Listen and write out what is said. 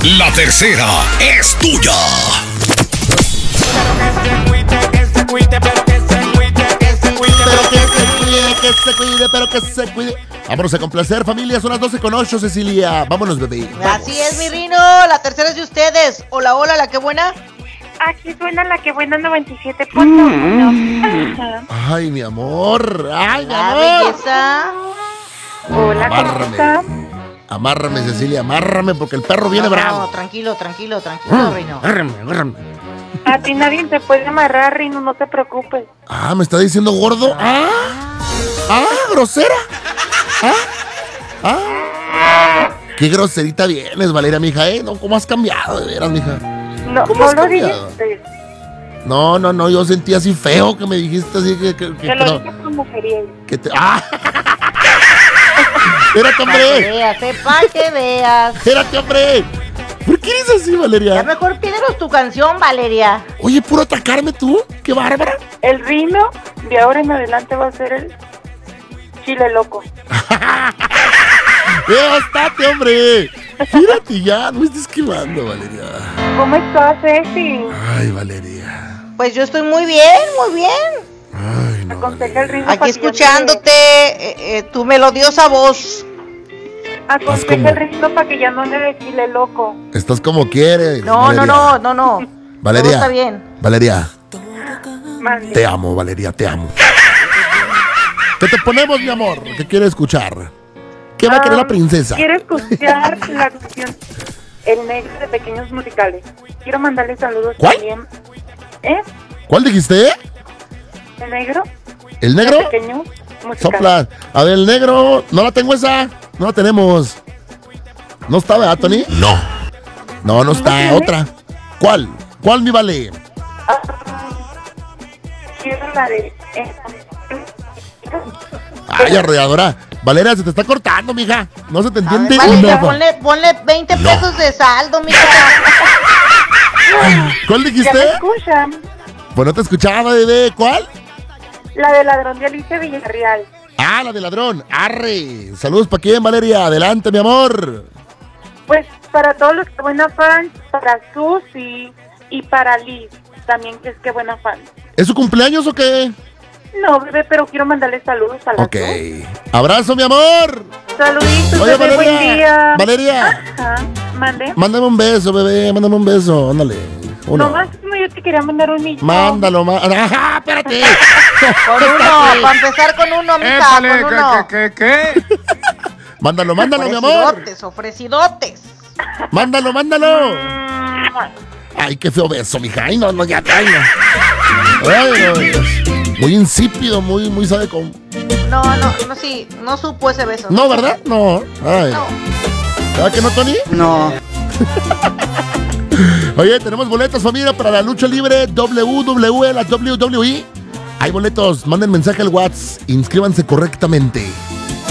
La tercera es tuya. Pero que se cuide. Vámonos a complacer, familia. Son las 12:08, Cecilia. Vámonos, bebé. Vamos. Así es, mi Rino. La tercera es de ustedes. Hola, hola, la que buena. Aquí suena la que buena 97.1. Ay, mi amor. Ay, mi La amor. belleza. Hola, ¿cómo está? Amárrame, Cecilia, amárrame porque el perro viene bravo. No, tranquilo, Rino. Agárrame. A ti nadie te puede amarrar, Rino, no te preocupes. Ah, ¿me está diciendo gordo? Grosera. Qué groserita vienes, Valeria, mija, No, ¿cómo has cambiado, de veras, mija? No, ¿Cómo no has lo cambiado? dijiste. No, yo sentí así feo que me dijiste así que Te lo dije como mujeriego. Espérate, Para que hombre. veas, para que veas. Espérate, hombre. ¿Por qué eres así, Valeria? Ya mejor pídenos tu canción, Valeria. Oye, puro atacarme tú. Qué bárbara. El Rino de ahora en adelante va a ser el chile loco. Bástate, hombre. Fíjate ya, no me estés quemando, Valeria. ¿Cómo estás, Ceci? Ay, Valeria. Pues yo estoy muy bien, muy bien. Ay, no. Aconseja el Rino Aquí para que ya escuchándote, tu melodiosa voz. Aconseja como- el Rino para que ya no ande de chile loco. Estás como quieres. No. Valeria. Todo está bien. Valeria, Mande. te amo, Valeria, te amo. ¿Qué te ponemos, mi amor? ¿Qué quieres escuchar? ¿Qué va a querer la princesa? Quiero escuchar la canción El Negro de Pequeños Musicales. Quiero mandarle saludos ¿Cuál? también. ¿Cuál dijiste? ¿El Negro? ¿El negro? De Pequeños Musicales. Sopla. A ver, el negro. No la tengo esa. No la tenemos. ¿No está, verdad, Tony? No. No está. tiene? Otra. ¿Cuál? ¿Cuál, mi vale? Quiero la de... Ay, arrolladora. Valeria, se te está cortando, mija. No se te entiende Valeria, nada. ponle 20 pesos de saldo, mija. ¿Cuál ¿Ya me dijiste? escuchan? Pues no te escuchaba, bebé. ¿Cuál? La de Ladrón de Alicia Villarreal. Ah, la de ladrón. Arre. Saludos para quién, Valeria. Adelante, mi amor. Pues para todos los que buena fans, para Susi y para Liz, también que es que buena fan. ¿Es su cumpleaños o qué? No, bebé, pero quiero mandarle saludos a las Ok. dos. Abrazo, mi amor. Saluditos, Oye, bebé, buen día. Valeria. Ajá, mande. Mándame un beso, bebé. Mándame un beso. Ándale. Uno. Nomás como yo te quería mandar un millón. Mándalo, ¡ajá! ¡Espérate! Con uno, para empezar con uno, mija, con uno. ¿Qué? Mándalo, mi amor. Ofrecidotes. Mándalo. Ay, qué feo beso, mija. Ay, no, ya. Ay, no. Ay, no. Muy insípido, muy sabe cómo. No supo ese beso. No, ¿verdad? No. Ay. No. ¿Verdad que no, Tony? No. Oye, tenemos boletos, familia, para la lucha libre WWE, la WWE. Hay boletos, manden mensaje al WhatsApp, inscríbanse correctamente.